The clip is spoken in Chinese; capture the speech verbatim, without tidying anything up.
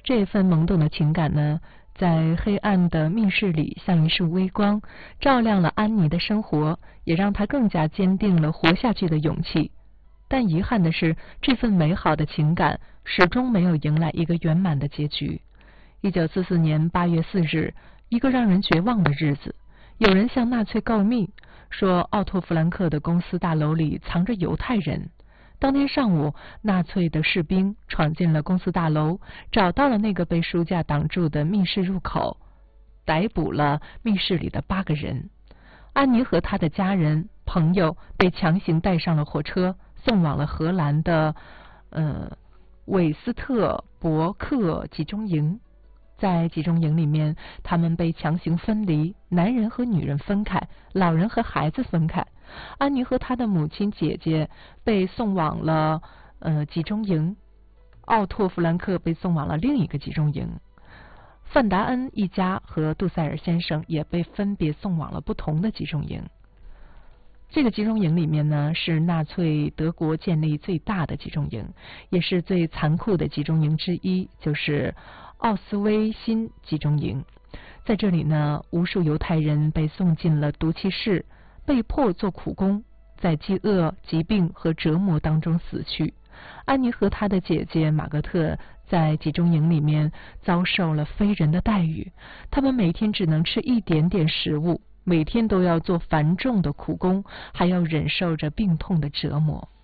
这份懵懂的情感呢，在黑暗的密室里像一束微光，照亮了安妮的生活，也让她更加坚定了活下去的勇气。但遗憾的是，这份美好的情感始终没有迎来一个圆满的结局。一九四四年八月四日，一个让人绝望的日子，有人向纳粹告密，说奥托·弗兰克的公司大楼里藏着犹太人。当天上午，纳粹的士兵闯进了公司大楼，找到了那个被书架挡住的密室入口，逮捕了密室里的八个人。安妮和她的家人、朋友被强行带上了火车，送往了荷兰的呃韦斯特伯克集中营。在集中营里面，他们被强行分离，男人和女人分开，老人和孩子分开。安妮和她的母亲、姐姐被送往了呃集中营，奥托·弗兰克被送往了另一个集中营。范达恩一家和杜塞尔先生也被分别送往了不同的集中营。这个集中营里面呢，是纳粹德国建立最大的集中营，也是最残酷的集中营之一，就是奥斯威辛集中营。在这里呢，无数犹太人被送进了毒气室，被迫做苦工，在饥饿、疾病和折磨当中死去。安妮和她的姐姐玛格特在集中营里面遭受了非人的待遇，他们每天只能吃一点点食物，每天都要做繁重的苦工，还要忍受着病痛的折磨。